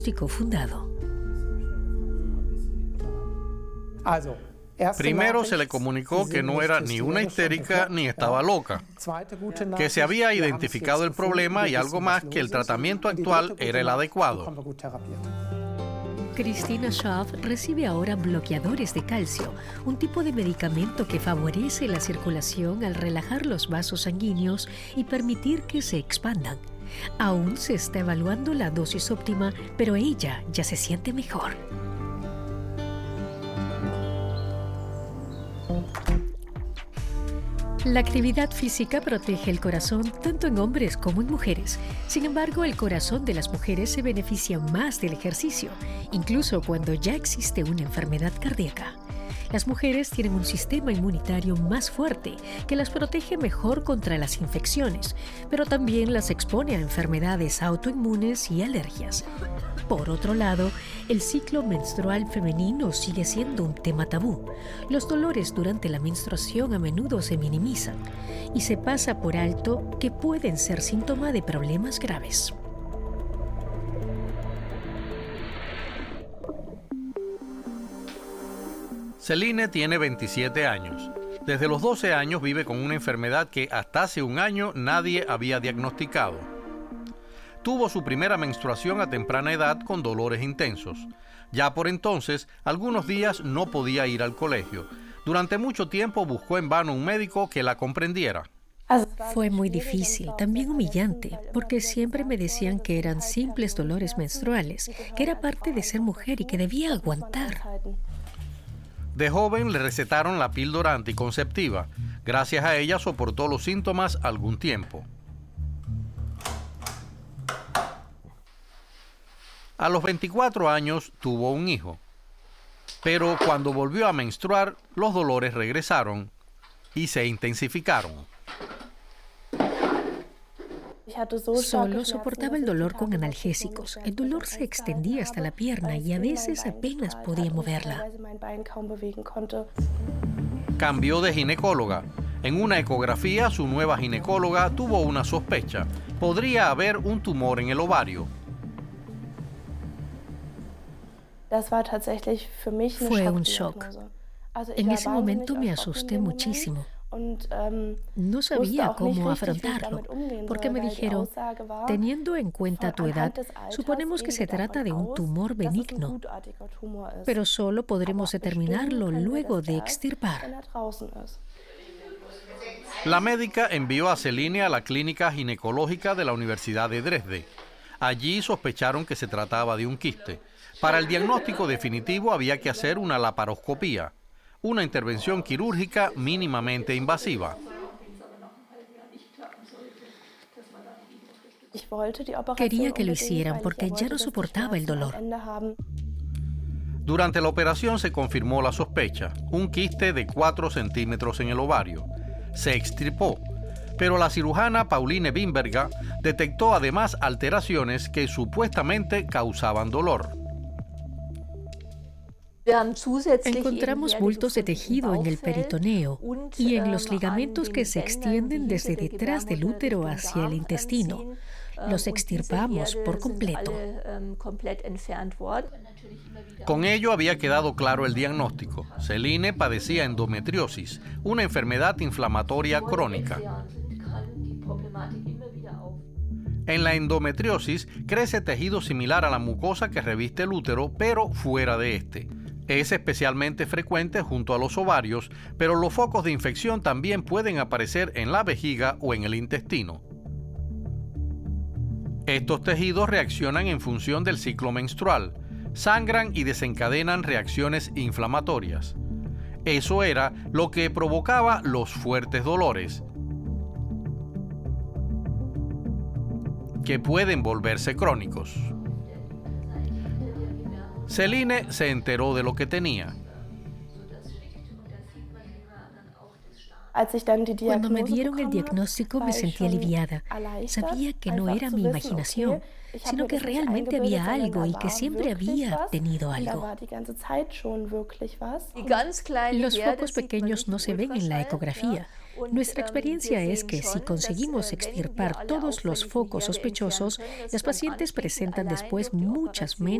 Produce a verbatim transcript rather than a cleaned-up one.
fundado. Primero se le comunicó que no era ni una histérica ni estaba loca, que se había identificado el problema y algo más, que el tratamiento actual era el adecuado. Christina Schaaf recibe ahora bloqueadores de calcio, un tipo de medicamento que favorece la circulación al relajar los vasos sanguíneos y permitir que se expandan. Aún se está evaluando la dosis óptima, pero ella ya se siente mejor. La actividad física protege el corazón tanto en hombres como en mujeres. Sin embargo, el corazón de las mujeres se beneficia más del ejercicio, incluso cuando ya existe una enfermedad cardíaca. Las mujeres tienen un sistema inmunitario más fuerte que las protege mejor contra las infecciones, pero también las expone a enfermedades autoinmunes y alergias. Por otro lado, el ciclo menstrual femenino sigue siendo un tema tabú. Los dolores durante la menstruación a menudo se minimizan y se pasa por alto que pueden ser síntoma de problemas graves. Celine tiene veintisiete años. Desde los doce años vive con una enfermedad que hasta hace un año nadie había diagnosticado. Tuvo su primera menstruación a temprana edad con dolores intensos. Ya por entonces, algunos días no podía ir al colegio. Durante mucho tiempo buscó en vano un médico que la comprendiera. Fue muy difícil, también humillante, porque siempre me decían que eran simples dolores menstruales, que era parte de ser mujer y que debía aguantar. De joven le recetaron la píldora anticonceptiva. Gracias a ella soportó los síntomas algún tiempo. A los veinticuatro años tuvo un hijo, pero cuando volvió a menstruar, los dolores regresaron y se intensificaron. Solo soportaba el dolor con analgésicos. El dolor se extendía hasta la pierna y a veces apenas podía moverla. Cambió de ginecóloga. En una ecografía, su nueva ginecóloga tuvo una sospecha. Podría haber un tumor en el ovario. Fue un shock. En ese momento me asusté muchísimo. No sabía cómo afrontarlo, porque me dijeron, teniendo en cuenta tu edad, suponemos que se trata de un tumor benigno, pero solo podremos determinarlo luego de extirpar. La médica envió a Celine a la clínica ginecológica de la Universidad de Dresde. Allí sospecharon que se trataba de un quiste. Para el diagnóstico definitivo había que hacer una laparoscopía, una intervención quirúrgica mínimamente invasiva. Quería que lo hicieran porque ya no soportaba el dolor. Durante la operación se confirmó la sospecha, un quiste de cuatro centímetros en el ovario. Se extirpó, pero la cirujana Pauline Wimberger detectó además alteraciones que supuestamente causaban dolor. Encontramos bultos de tejido en el peritoneo y en los ligamentos que se extienden desde detrás del útero hacia el intestino. Los extirpamos por completo. Con ello había quedado claro el diagnóstico. Celine padecía endometriosis, una enfermedad inflamatoria crónica. En la endometriosis crece tejido similar a la mucosa que reviste el útero, pero fuera de este. Es especialmente frecuente junto a los ovarios, pero los focos de infección también pueden aparecer en la vejiga o en el intestino. Estos tejidos reaccionan en función del ciclo menstrual, sangran y desencadenan reacciones inflamatorias. Eso era lo que provocaba los fuertes dolores, que pueden volverse crónicos. Celine se enteró de lo que tenía. Cuando me dieron el diagnóstico me sentí aliviada. Sabía que no era mi imaginación, sino que realmente había algo y que siempre había tenido algo. Los focos pequeños no se ven en la ecografía. Nuestra experiencia es que si conseguimos extirpar todos los focos sospechosos, las pacientes presentan después muchas menos